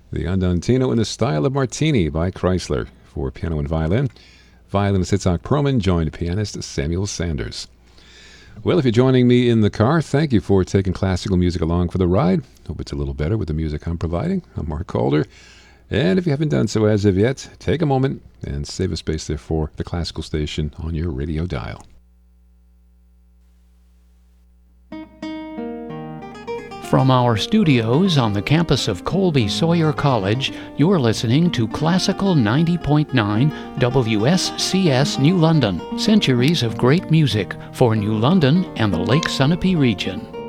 The Andantino in the Style of Martini by Chrysler for piano and violin. Violinist Itzhak Perlman joined pianist Samuel Sanders. Well, if you're joining me in the car, thank you for taking classical music along for the ride. Hope it's a little better with the music I'm providing. I'm Mark Calder. And if you haven't done so as of yet, take a moment and save a space there for the classical station on your radio dial. From our studios on the campus of Colby Sawyer College, you're listening to Classical 90.9 WSCS New London. Centuries of great music for New London and the Lake Sunapee region.